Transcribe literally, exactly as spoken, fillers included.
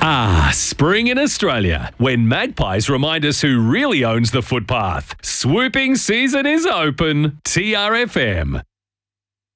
Ah, spring in Australia, when magpies remind us who really owns the footpath. Swooping season is open. T R F M.